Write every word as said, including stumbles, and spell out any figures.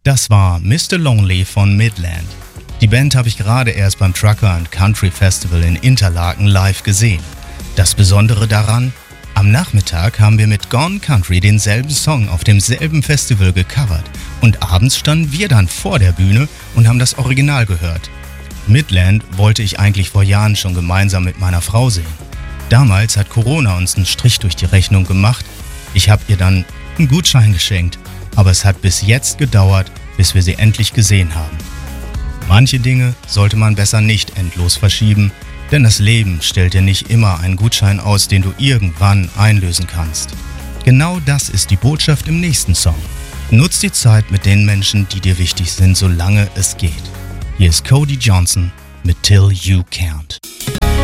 Das war Mister Lonely von Midland. Die Band habe ich gerade erst beim Trucker and Country Festival in Interlaken live gesehen. Das Besondere daran: am Nachmittag haben wir mit Gone Country denselben Song auf demselben Festival gecovert und abends standen wir dann vor der Bühne und haben das Original gehört. Midland wollte ich eigentlich vor Jahren schon gemeinsam mit meiner Frau sehen. Damals hat Corona uns einen Strich durch die Rechnung gemacht. Ich habe ihr dann einen Gutschein geschenkt, aber es hat bis jetzt gedauert, bis wir sie endlich gesehen haben. Manche Dinge sollte man besser nicht endlos verschieben, denn das Leben stellt dir nicht immer einen Gutschein aus, den du irgendwann einlösen kannst. Genau das ist die Botschaft im nächsten Song. Nutz die Zeit mit den Menschen, die dir wichtig sind, solange es geht. Hier ist Cody Johnson mit Till You Can't.